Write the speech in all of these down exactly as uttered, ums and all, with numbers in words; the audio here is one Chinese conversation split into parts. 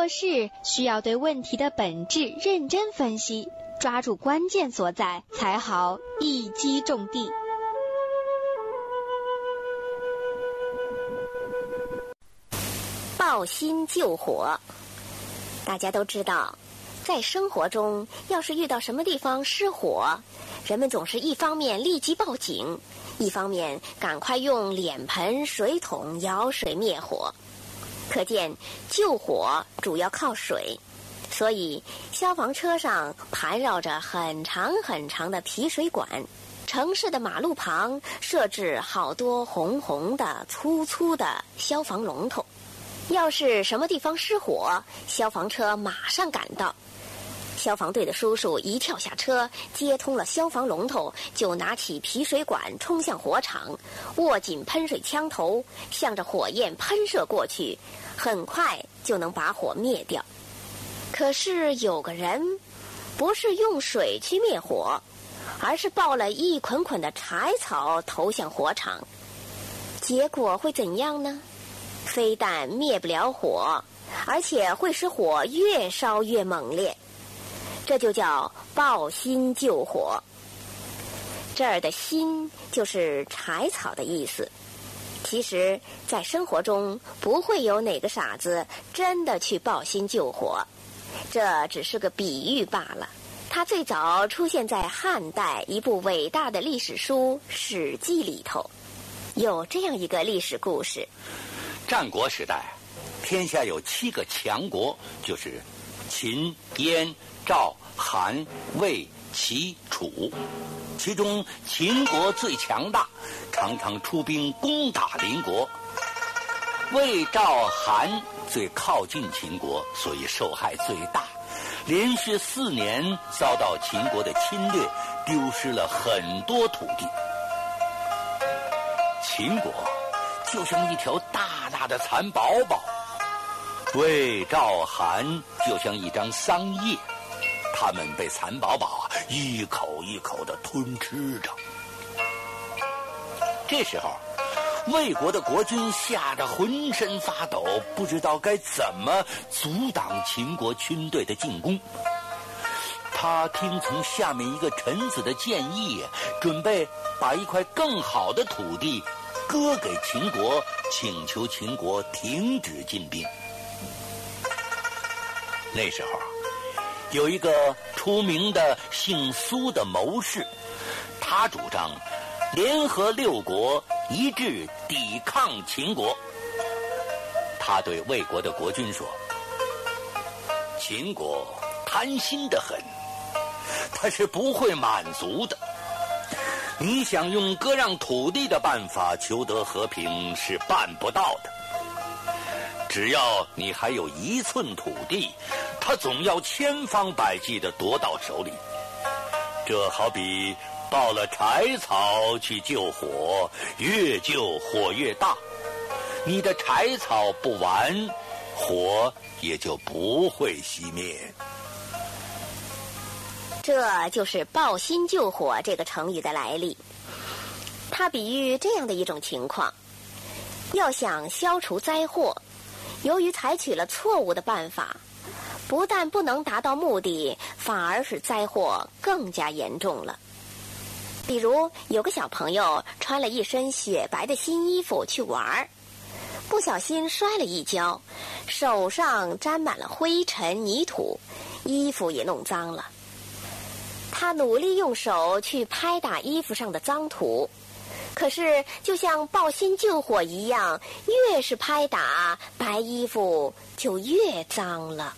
做事需要对问题的本质认真分析，抓住关键所在，才好一击中地。 报薪救火，大家都知道，在生活中，要是遇到什么地方失火，人们总是一方面立即报警，一方面赶快用脸盆、水桶舀水灭火。可见救火主要靠水，所以消防车上盘绕着很长很长的皮水管，城市的马路旁设置好多红红的粗粗的消防龙头。要是什么地方失火，消防车马上赶到。消防队的叔叔一跳下车，接通了消防龙头，就拿起皮水管冲向火场，握紧喷水枪头，向着火焰喷射过去，很快就能把火灭掉。可是有个人不是用水去灭火，而是抱了一捆捆的柴草投向火场，结果会怎样呢？非但灭不了火，而且会使火越烧越猛烈，这就叫抱薪救火。这儿的薪就是柴草的意思。其实在生活中不会有哪个傻子真的去抱薪救火，这只是个比喻罢了。它最早出现在汉代一部伟大的历史书《史记》里头，有这样一个历史故事。 战国时代，天下有七个强国，就是秦、燕、赵、韩、魏、齐、楚。其中秦国最强大，常常出兵攻打邻国。魏、赵、韩最靠近秦国，所以受害最大，连续四年遭到秦国的侵略，丢失了很多土地。秦国就像一条大大的蚕宝宝，魏、赵、韩就像一张桑叶，他们被蚕宝宝一口一口地吞吃着。这时候，魏国的国君吓得浑身发抖，不知道该怎么阻挡秦国军队的进攻。他听从下面一个臣子的建议，准备把一块更好的土地割给秦国，请求秦国停止进兵。那时候有一个出名的姓苏的谋士，他主张联合六国一致抵抗秦国。他对魏国的国君说，秦国贪心得很，他是不会满足的。你想用割让土地的办法求得和平是办不到的。只要你还有一寸土地，他总要千方百计地夺到手里。这好比抱了柴草去救火，越救火越大。你的柴草不完，火也就不会熄灭。 这就是抱薪救火这个成语的来历。它比喻这样的一种情况：要想消除灾祸，由于采取了错误的办法，不但不能达到目的，反而使灾祸更加严重了。比如有个小朋友穿了一身雪白的新衣服去玩，不小心摔了一跤，手上沾满了灰尘泥土，衣服也弄脏了。他努力用手去拍打衣服上的脏土，可是就像抱薪救火一样，越是拍打，白衣服就越脏了。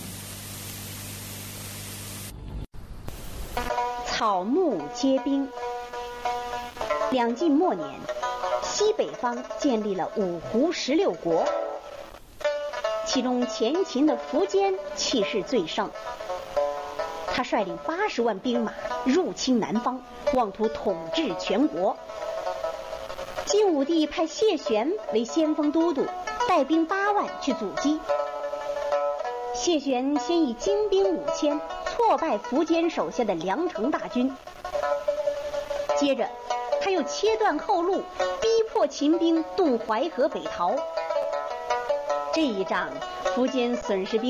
草木皆兵。两晋末年，西北方建立了五胡十六国，其中前秦的苻坚气势最盛。他率领八十万兵马入侵南方，妄图统治全国。晋武帝派谢玄为先锋都督，带兵八万去阻击。谢玄先以精兵五千挫败苻坚手下的梁城大军，接着他又切断后路，逼迫秦兵渡淮河北逃。这一仗，苻坚损失兵